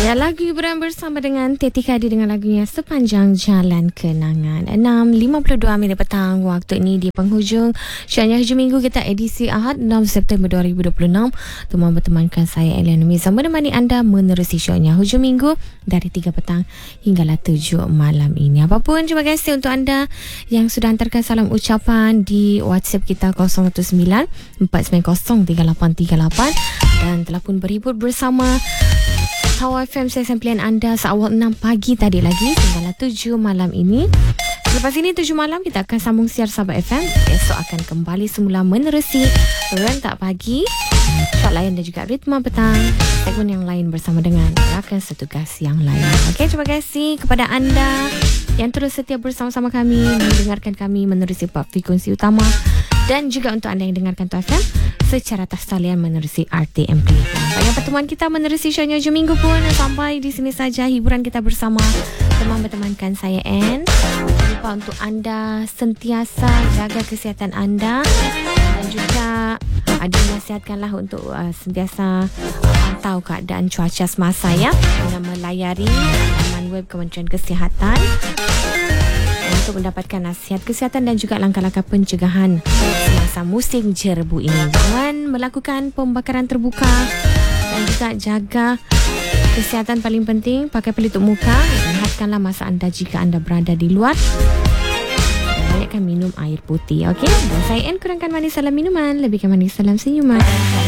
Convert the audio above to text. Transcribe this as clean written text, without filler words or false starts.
Ya, lagu hiburan bersama dengan Teti Kadi dengan lagunya Sepanjang Jalan Kenangan. 6.52 minit petang waktu ini di penghujung Syahnya Hujung Minggu kita edisi Ahad 6 September 2026. Teman bertemankan saya Eliana Miza menemani anda menerusi Syahnya Hujung Minggu dari 3 petang hinggalah 7 malam ini. Apapun, terima kasih untuk anda yang sudah hantarkan salam ucapan di WhatsApp kita 019 490 3838 dan telah pun berhibur bersama Hawa FM. Saya sampaikan anda seawal 6 pagi tadi lagi hinggalah 7 malam ini. Selepas ini 7 malam kita akan sambung siar Sabah FM. Esok akan kembali semula menerusi Rentak Pagi, Shot Layan dan juga Ritma Petang, segmen yang lain bersama dengan rakan setugas yang lain. Okey, terima kasih kepada anda yang terus setia bersama-sama kami, mendengarkan kami menerusi frekuensi utama, dan juga untuk anda yang dengarkan Tu FM secara atas talian menerusi RTMP. Banyak pertemuan kita menerusi Syahnya Hujung Minggu pun sampai di sini saja hiburan kita bersama. Teman bertemankan saya Anne. Jangan lupa untuk anda sentiasa jaga kesihatan anda dan juga dinasihatkanlah untuk sentiasa pantau keadaan cuaca semasa ya, dengan melayari laman web Kementerian Kesihatan untuk mendapatkan nasihat kesihatan dan juga langkah-langkah pencegahan semasa musim jerebu ini. Jangan melakukan pembakaran terbuka dan juga jaga kesihatan paling penting, pakai pelitup muka. Lihatkanlah masa anda jika anda berada di luar. Banyakkan minum air putih, okey? Dan saya N kurangkan manis salam minuman, lebihkan manis salam senyuman.